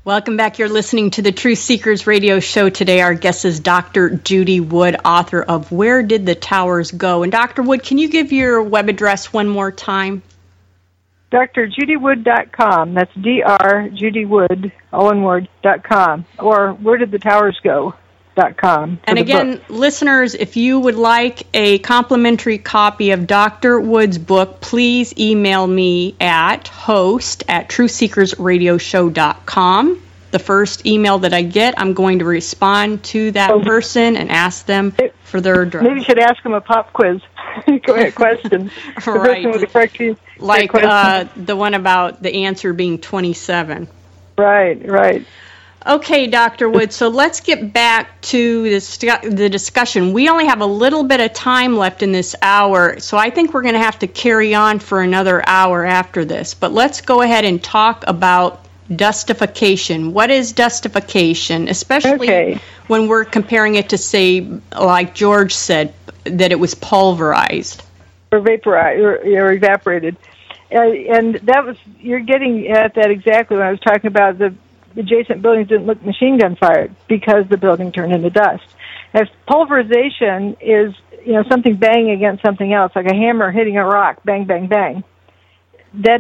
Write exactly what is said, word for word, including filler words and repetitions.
Welcome back. You're listening to the Truth Seekers radio show today. Our guest is Doctor Judy Wood, author of Where Did the Towers Go? And Doctor Wood, can you give your web address one more time? D R judy wood dot com. That's D R Judy Wood, all one word, dot com. Or Where Did the Towers Go? Dot com. And again, book. Listeners, if you would like a complimentary copy of Doctor Wood's book, please email me at host at truth seekers radio show dot com. The first email that I get, I'm going to respond to that oh. person and ask them for their address. Maybe you should ask them a pop quiz. Go ahead, question. Right. The correct, like uh, the one about the answer being twenty-seven. Right, right. Okay, Doctor Wood, so let's get back to the, the discussion. We only have a little bit of time left in this hour, so I think we're going to have to carry on for another hour after this. But let's go ahead and talk about dustification. What is dustification, especially okay. when we're comparing it to, say, like George said, that it was pulverized? Or vaporized, or, or evaporated. Uh, and that was, you're getting at that exactly when I was talking about the adjacent buildings didn't look machine gun fired because the building turned into dust. As pulverization is, you know, something banging against something else, like a hammer hitting a rock, bang, bang, bang.